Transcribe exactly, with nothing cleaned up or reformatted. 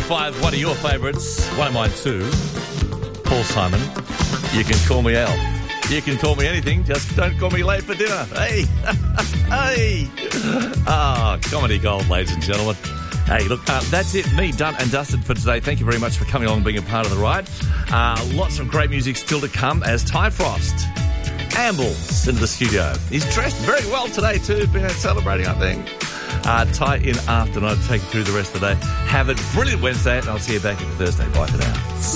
five, one of your favourites, one of mine too, Paul Simon. You can call me Al. You can call me anything, just don't call me late for dinner. Hey, hey. Ah, comedy gold, ladies and gentlemen. Hey, look, uh, that's it. Me done and dusted for today. Thank you very much for coming along and being a part of the ride. Uh, lots of great music still to come as Ty Frost ambles into the studio. He's dressed very well today too, been out celebrating, I think. Uh, Ty in after, and I'll take you through the rest of the day. Have a brilliant Wednesday, and I'll see you back on Thursday. Bye for now.